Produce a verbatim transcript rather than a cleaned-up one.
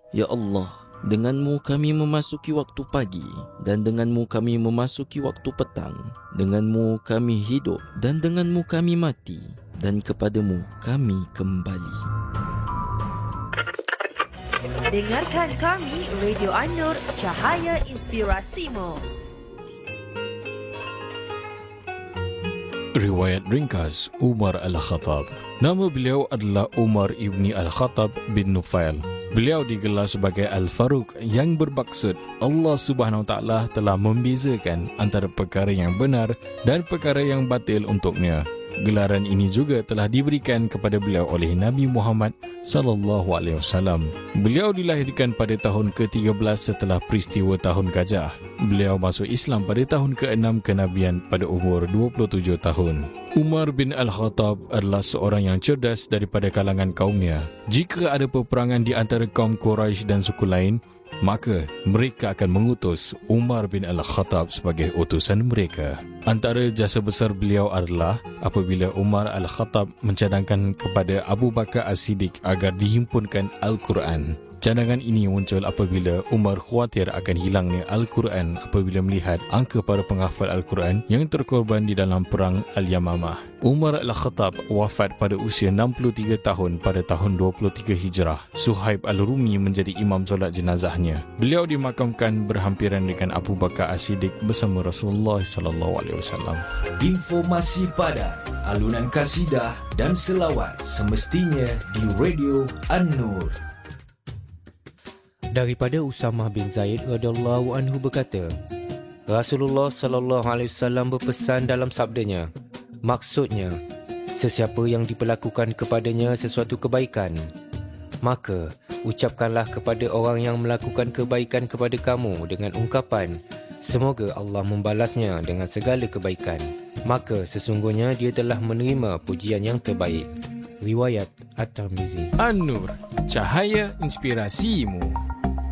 Ya Allah, denganmu kami memasuki waktu pagi, dan denganmu kami memasuki waktu petang. Denganmu kami hidup, dan denganmu kami mati, dan kepadamu kami kembali. Dengarkan kami, Radio An-Nur, Cahaya Inspirasimu. Riwayat ringkas Umar Al-Khattab. Nama beliau adalah Umar ibni Al-Khattab bin Nufail. Beliau digelar sebagai Al-Faruq yang bermaksud Allah Subhanahu Wa Taala telah membezakan antara perkara yang benar dan perkara yang batil untuknya. Gelaran ini juga telah diberikan kepada beliau oleh Nabi Muhammad sallallahu alaihi wasallam. Beliau dilahirkan pada tahun ke tiga belas setelah peristiwa Tahun Gajah. Beliau masuk Islam pada tahun ke enam kenabian pada umur dua puluh tujuh tahun. Umar bin Al-Khattab adalah seorang yang cerdas daripada kalangan kaumnya. Jika ada peperangan di antara kaum Quraisy dan suku lain, maka mereka akan mengutus Umar bin Al-Khattab sebagai utusan mereka. Antara jasa besar beliau adalah apabila Umar Al-Khattab mencadangkan kepada Abu Bakar As-Siddiq agar dihimpunkan Al-Quran. Cadangan ini muncul apabila Umar khawatir akan hilangnya Al-Quran apabila melihat angka para penghafal Al-Quran yang terkorban di dalam perang Al-Yamamah. Umar Al-Khattab wafat pada usia enam puluh tiga tahun pada tahun dua puluh tiga Hijrah. Suhaib Al-Rumi menjadi imam solat jenazahnya. Beliau dimakamkan berhampiran dengan Abu Bakar As-Siddiq bersama Rasulullah sallallahu alaihi wasallam. Informasi padat, alunan kasidah dan selawat semestinya di Radio An-Nur. Daripada Usamah bin Zaid radhiyallahu anhu berkata, Rasulullah sallallahu alaihi wasallam berpesan dalam sabdanya, maksudnya, sesiapa yang diperlakukan kepadanya sesuatu kebaikan, maka ucapkanlah kepada orang yang melakukan kebaikan kepada kamu dengan ungkapan, semoga Allah membalasnya dengan segala kebaikan. Maka sesungguhnya dia telah menerima pujian yang terbaik. Riwayat At-Tirmizi. An-Nur, cahaya inspirasimu.